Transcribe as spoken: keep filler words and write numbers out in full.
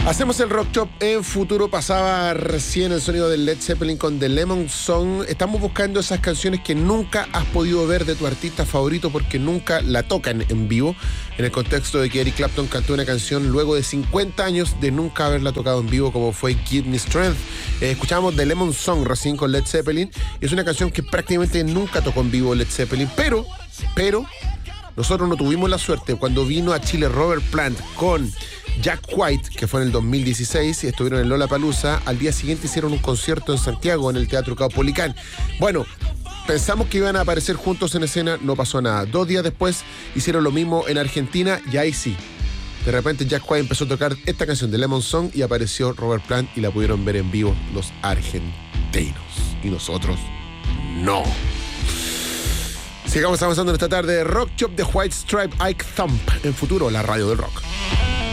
Hacemos el Rock Shop en Futuro. Pasaba recién el sonido del Led Zeppelin con The Lemon Song. Estamos buscando esas canciones que nunca has podido ver de tu artista favorito porque nunca la tocan en vivo, en el contexto de que Eric Clapton cantó una canción luego de cincuenta años de nunca haberla tocado en vivo, como fue Give Me Strength. Eh, escuchamos The Lemon Song recién con Led Zeppelin. Es una canción que prácticamente nunca tocó en vivo Led Zeppelin, pero, pero nosotros no tuvimos la suerte. Cuando vino a Chile Robert Plant con Jack White, que fue en el dos mil dieciséis, y estuvieron en Lollapalooza, al día siguiente hicieron un concierto en Santiago, en el Teatro Caupolicán. Bueno, pensamos que iban a aparecer juntos en escena, no pasó nada. Dos días después hicieron lo mismo en Argentina, y ahí sí, de repente Jack White empezó a tocar esta canción de Lemon Song y apareció Robert Plant y la pudieron ver en vivo los argentinos. Y nosotros no. Sigamos avanzando en esta tarde de Rock Shop de White Stripe Ike Thump en Futuro, la radio del rock.